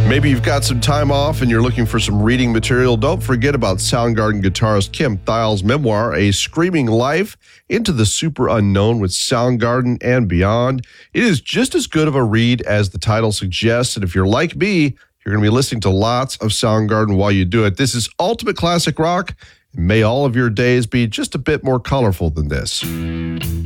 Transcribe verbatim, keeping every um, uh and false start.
Maybe you've got some time off and you're looking for some reading material. Don't forget about Soundgarden guitarist Kim Thile's memoir, A Screaming Life into the Super Unknown with Soundgarden and Beyond. It is just as good of a read as the title suggests, and if you're like me, you're going to be listening to lots of Soundgarden while you do it. This is ultimate classic rock. May all of your days be just a bit more colorful than this.